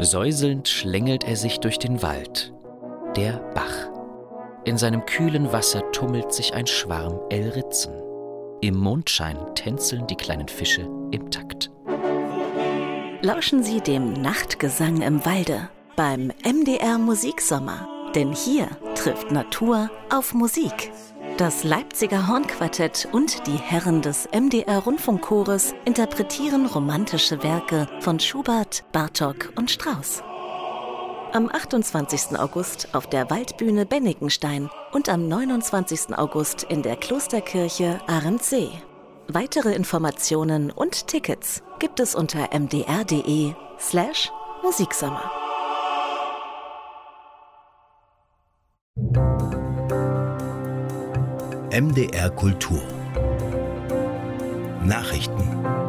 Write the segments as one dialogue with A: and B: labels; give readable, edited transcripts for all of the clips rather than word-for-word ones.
A: Säuselnd schlängelt er sich durch den Wald. Der Bach. In seinem kühlen Wasser tummelt sich ein Schwarm Elritzen. Im Mondschein tänzeln die kleinen Fische im Takt.
B: Lauschen Sie dem Nachtgesang im Walde beim MDR Musiksommer. Denn hier trifft Natur auf Musik. Das Leipziger Hornquartett und die Herren des MDR Rundfunkchores interpretieren romantische Werke von Schubert, Bartók und Strauss. Am 28. August auf der Waldbühne Bennikenstein und am 29. August in der Klosterkirche Arendsee. Weitere Informationen und Tickets gibt es unter mdr.de/Musiksommer.
C: MDR Kultur Nachrichten.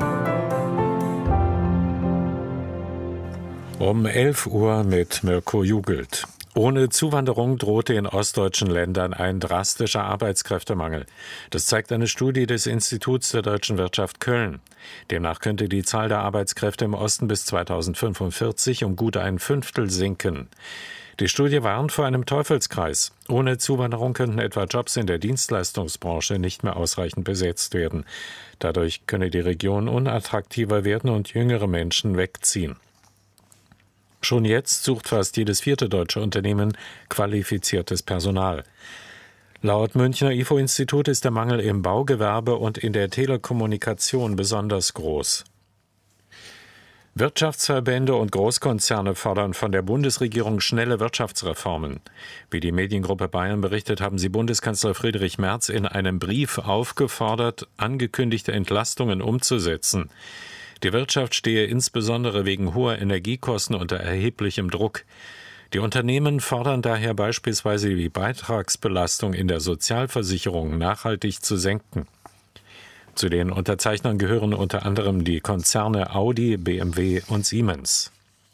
D: Um 11 Uhr mit Mirko Jugelt. Ohne Zuwanderung drohte in ostdeutschen Ländern ein drastischer Arbeitskräftemangel. Das zeigt eine Studie des Instituts der deutschen Wirtschaft Köln. Demnach könnte die Zahl der Arbeitskräfte im Osten bis 2045 um gut ein Fünftel sinken. Die Studie warnt vor einem Teufelskreis. Ohne Zuwanderung könnten etwa Jobs in der Dienstleistungsbranche nicht mehr ausreichend besetzt werden. Dadurch könne die Region unattraktiver werden und jüngere Menschen wegziehen. Schon jetzt sucht fast jedes 4. deutsche Unternehmen qualifiziertes Personal. Laut Münchner IFO-Institut ist der Mangel im Baugewerbe und in der Telekommunikation besonders groß. Wirtschaftsverbände und Großkonzerne fordern von der Bundesregierung schnelle Wirtschaftsreformen. Wie die Mediengruppe Bayern berichtet, haben sie Bundeskanzler Friedrich Merz in einem Brief aufgefordert, angekündigte Entlastungen umzusetzen. Die Wirtschaft stehe insbesondere wegen hoher Energiekosten unter erheblichem Druck. Die Unternehmen fordern daher beispielsweise die Beitragsbelastung in der Sozialversicherung nachhaltig zu senken. Zu den Unterzeichnern gehören unter anderem die Konzerne Audi, BMW und Siemens.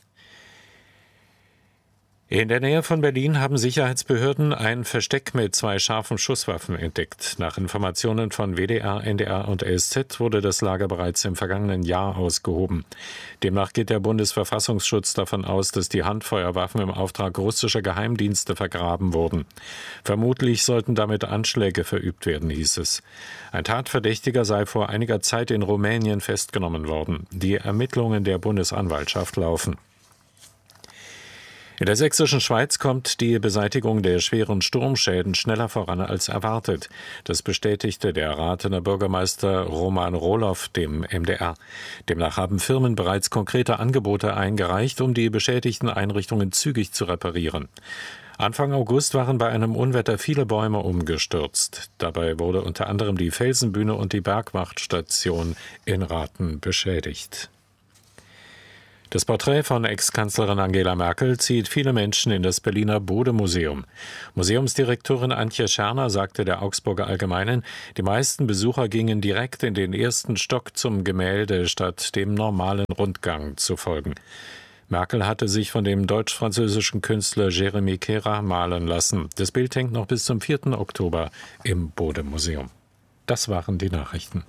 D: In der Nähe von Berlin haben Sicherheitsbehörden ein Versteck mit 2 scharfen Schusswaffen entdeckt. Nach Informationen von WDR, NDR und SZ wurde das Lager bereits im vergangenen Jahr ausgehoben. Demnach geht der Bundesverfassungsschutz davon aus, dass die Handfeuerwaffen im Auftrag russischer Geheimdienste vergraben wurden. Vermutlich sollten damit Anschläge verübt werden, hieß es. Ein Tatverdächtiger sei vor einiger Zeit in Rumänien festgenommen worden. Die Ermittlungen der Bundesanwaltschaft laufen. In der sächsischen Schweiz kommt die Beseitigung der schweren Sturmschäden schneller voran als erwartet. Das bestätigte der Rathener Bürgermeister Roman Rohloff dem MDR. Demnach haben Firmen bereits konkrete Angebote eingereicht, um die beschädigten Einrichtungen zügig zu reparieren. Anfang August waren bei einem Unwetter viele Bäume umgestürzt. Dabei wurde unter anderem die Felsenbühne und die Bergwachtstation in Rathen beschädigt. Das Porträt von Ex-Kanzlerin Angela Merkel zieht viele Menschen in das Berliner Bode-Museum. Museumsdirektorin Antje Scherner sagte der Augsburger Allgemeinen, die meisten Besucher gingen direkt in den ersten Stock zum Gemälde, statt dem normalen Rundgang zu folgen. Merkel hatte sich von dem deutsch-französischen Künstler Jérémy Kera malen lassen. Das Bild hängt noch bis zum 4. Oktober im Bode-Museum. Das waren die Nachrichten.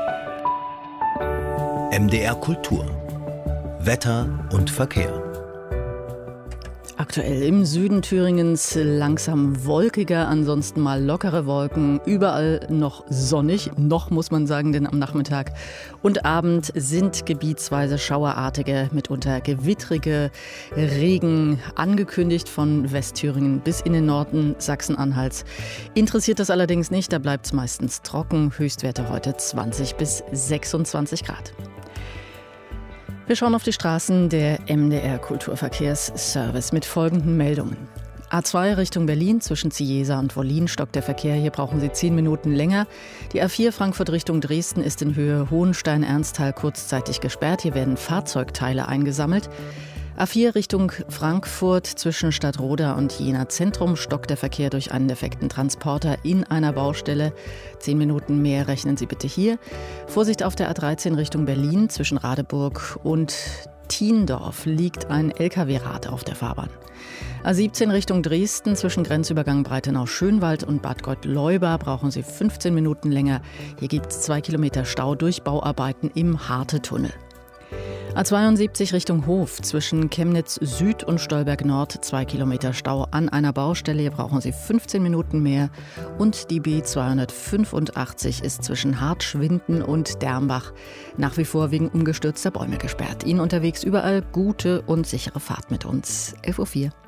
C: MDR Kultur Wetter und Verkehr.
E: Aktuell im Süden Thüringens langsam wolkiger, ansonsten mal lockere Wolken, überall noch sonnig, noch muss man sagen, denn am Nachmittag und Abend sind gebietsweise schauerartige, mitunter gewittrige Regen angekündigt von Westthüringen bis in den Norden Sachsen-Anhalts. Interessiert das allerdings nicht, da bleibt es meistens trocken, Höchstwerte heute 20 bis 26 Grad. Wir schauen auf die Straßen der MDR Kulturverkehrsservice mit folgenden Meldungen. A2 Richtung Berlin zwischen Ziesa und Wollin stockt der Verkehr. Hier brauchen Sie 10 Minuten länger. Die A4 Frankfurt Richtung Dresden ist in Höhe Hohenstein-Ernsthal kurzzeitig gesperrt. Hier werden Fahrzeugteile eingesammelt. A4 Richtung Frankfurt zwischen Stadtroda und Jena Zentrum stockt der Verkehr durch einen defekten Transporter in einer Baustelle. 10 Minuten mehr rechnen Sie bitte hier. Vorsicht auf der A13 Richtung Berlin zwischen Radeburg und Thiendorf liegt ein LKW-Rad auf der Fahrbahn. A17 Richtung Dresden zwischen Grenzübergang Breitenau-Schönwald und Bad Gott-Leuba brauchen Sie 15 Minuten länger. Hier gibt es 2 Kilometer Stau durch Bauarbeiten im Harte-Tunnel. A72 Richtung Hof zwischen Chemnitz Süd und Stolberg Nord 2 Kilometer Stau an einer Baustelle. Hier brauchen Sie 15 Minuten mehr. Und die B285 ist zwischen Hartschwinden und Dermbach nach wie vor wegen umgestürzter Bäume gesperrt. Ihnen unterwegs überall gute und sichere Fahrt mit uns. 11:04 Uhr.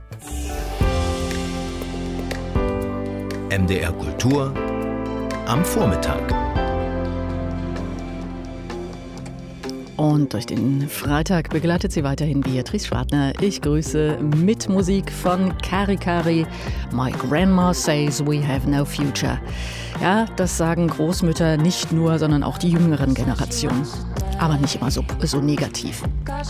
C: MDR Kultur am Vormittag.
E: Und durch den Freitag begleitet sie weiterhin Beatrice Schwartner. Ich grüße mit Musik von Kari Kari. My Grandma Says We Have No Future. Ja, das sagen Großmütter nicht nur, sondern auch die jüngeren Generationen. Aber nicht immer so negativ.